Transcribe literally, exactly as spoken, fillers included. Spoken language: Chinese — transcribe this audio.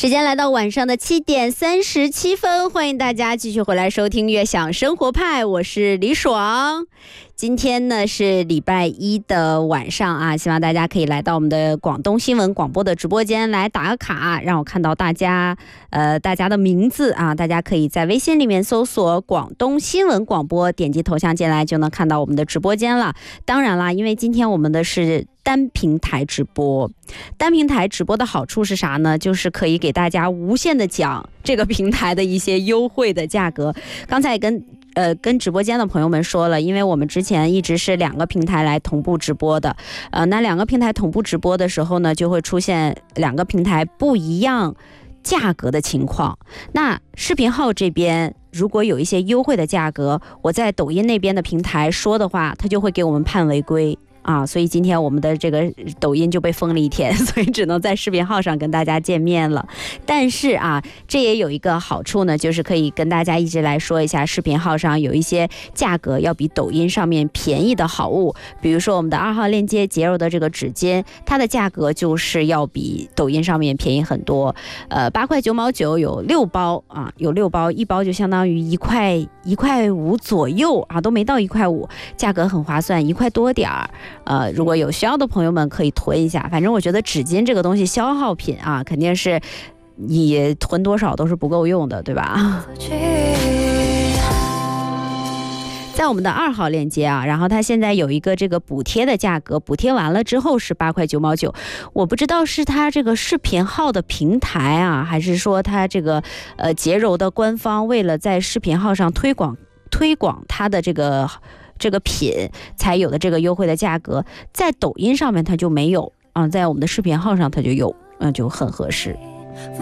时间来到晚上的七点三十七分，欢迎大家继续回来收听悦享生活派，我是李爽。今天呢是礼拜一的晚上啊，希望大家可以来到我们的广东新闻广播的直播间来打个卡，让我看到大家呃大家的名字啊，大家可以在微信里面搜索广东新闻广播，点击头像进来就能看到我们的直播间了。当然啦，因为今天我们的是单平台直播，单平台直播的好处是啥呢？就是可以给大家无限的讲这个平台的一些优惠的价格。刚才也跟呃跟直播间的朋友们说了，因为我们之前一直是两个平台来同步直播的，呃，那两个平台同步直播的时候呢，就会出现两个平台不一样价格的情况。那视频号这边如果有一些优惠的价格，我在抖音那边的平台说的话，它就会给我们判违规啊，所以今天我们的这个抖音就被封了一天，所以只能在视频号上跟大家见面了。但是啊，这也有一个好处呢，就是可以跟大家一直来说一下，视频号上有一些价格要比抖音上面便宜的好物，比如说我们的二号链接洁柔的这个纸巾，它的价格就是要比抖音上面便宜很多，呃，八块九毛九有六包啊，有六包，一包就相当于一块一块五左右啊，都没到一块五，价格很划算，一块多点儿。呃，如果有需要的朋友们可以囤一下，反正我觉得纸巾这个东西消耗品啊，肯定是你囤多少都是不够用的，对吧？在我们的二号链接啊，然后它现在有一个这个补贴的价格，补贴完了之后是八块九毛九，我不知道是它这个视频号的平台啊，还是说它这个呃洁柔的官方为了在视频号上推广推广它的这个。这个品才有的这个优惠的价格，在抖音上面它就没有啊，在我们的视频号上它就有，嗯，就很合适。